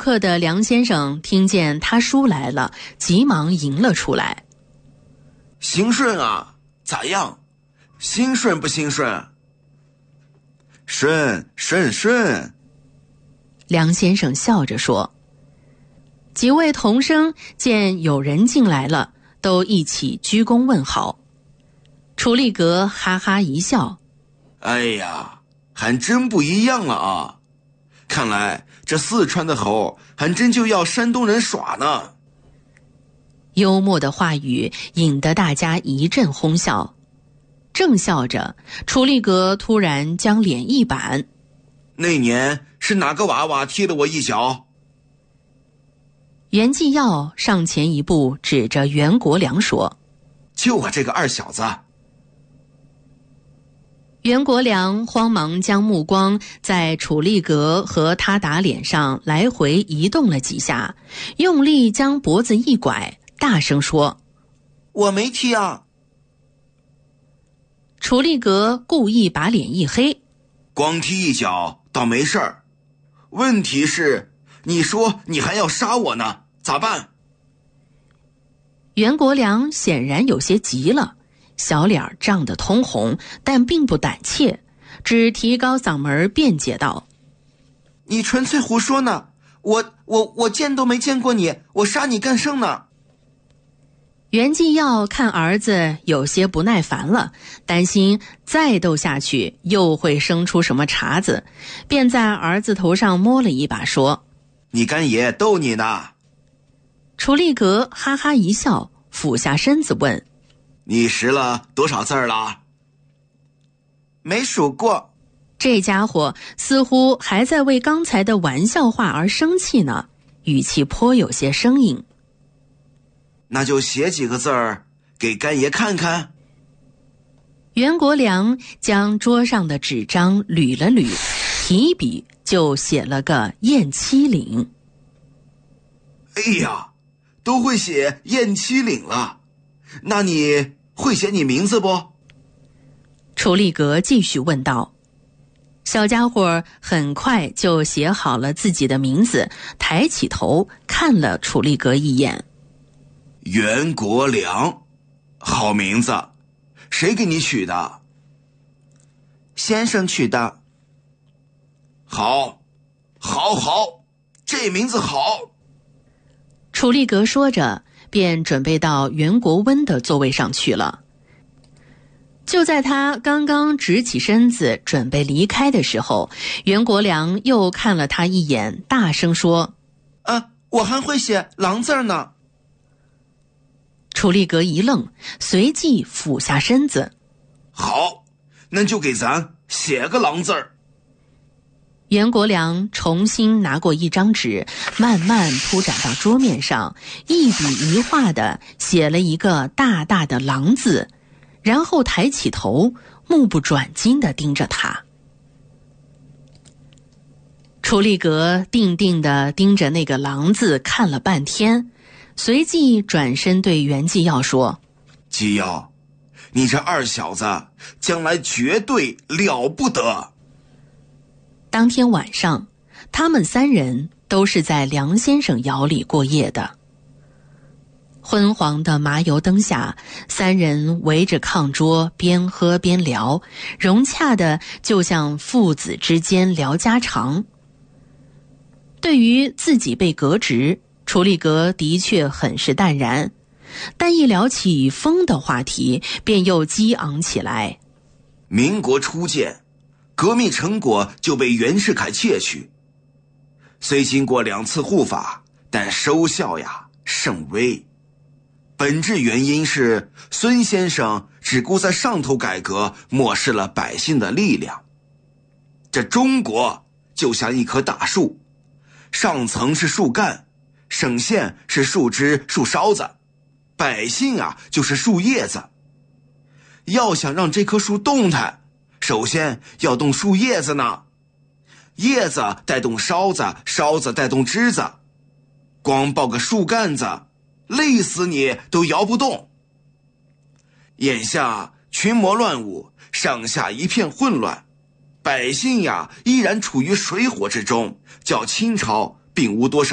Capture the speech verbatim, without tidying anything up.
客的梁先生听见他叔来了，急忙迎了出来。 兴顺啊，咋样？兴顺不兴顺？顺顺顺。 梁先生笑着说。几位同生见有人进来了，都一起鞠躬问好。楚立格哈哈一笑， 哎呀，还真不一样了啊！看来这四川的猴还真就要山东人耍呢。 幽默的话语引得大家一阵哄笑。正笑着，楚立格突然将脸一板， 那年是哪个娃娃踢了我一脚？ 袁继耀上前一步，指着袁国良说： 就我这个二小子。 袁国良慌忙将目光在楚立格和他打脸上来回移动了几下，用力将脖子一拐，大声说： 我没踢啊。 楚立格故意把脸一黑： 光踢一脚倒没事儿，问题是你说你还要杀我呢，咋办？ 袁国良显然有些急了，小脸涨得通红，但并不胆怯，只提高嗓门辩解道： 你纯粹胡说呢，我我我见都没见过你，我杀你干甚呢？ 袁继耀看儿子有些不耐烦了，担心再斗下去又会生出什么茬子，便在儿子头上摸了一把说： 你干爷逗你呢。 楚立格哈哈一笑，俯下身子问： 你识了多少字儿了？没数过。 这家伙似乎还在为刚才的玩笑话而生气呢，语气颇有些生硬。 那就写几个字儿给干爷看看。 袁国良将桌上的纸张捋了捋，提笔就写了个燕七岭。 哎呀，都会写燕七岭了，那你会写你名字不？ 楚立格继续问道。小家伙很快就写好了自己的名字，抬起头看了楚立格一眼。 袁国良，好名字，谁给你取的？先生取的。好，好，好，这名字好。 楚立格说着，便准备到袁国温的座位上去了。就在他刚刚直起身子准备离开的时候，袁国良又看了他一眼，大声说： 啊，我还会写狼字呢。 楚立格一愣，随即俯下身子。 好，那就给咱写个狼字儿。 袁国良重新拿过一张纸，慢慢铺展到桌面上，一笔一画地写了一个大大的狼字，然后抬起头，目不转睛地盯着他。楚立格定定地盯着那个狼字看了半天，随即转身对袁继耀说： 继耀，你这二小子将来绝对了不得。 当天晚上，他们三人都是在梁先生窑里过夜的。昏黄的麻油灯下，三人围着炕桌边喝边聊，融洽的就像父子之间聊家常。对于自己被革职，楚立格的确很是淡然，但一聊起风的话题，便又激昂起来。 民国初建，革命成果就被袁世凯窃取，虽经过两次护法，但收效呀甚微。本质原因是孙先生只顾在上头改革，漠视了百姓的力量。这中国就像一棵大树，上层是树干，省县是树枝树梢子，百姓啊就是树叶子。要想让这棵树动弹，首先要动树叶子呢，叶子带动梢子，梢子带动枝子，光抱个树干子，累死你都摇不动。眼下群魔乱舞，上下一片混乱，百姓呀依然处于水火之中，较清朝并无多少